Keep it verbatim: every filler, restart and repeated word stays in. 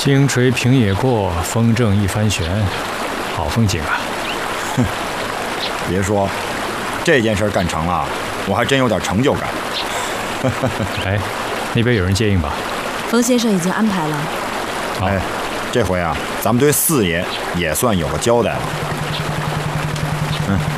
星垂平野过，风正一帆悬，好风景啊！ 哼，别说，这件事干成了，我还真有点成就感。 哎，那边有人接应吧？ 冯先生已经安排了。 哎，这回啊，咱们对四爷也算有个交代了。嗯。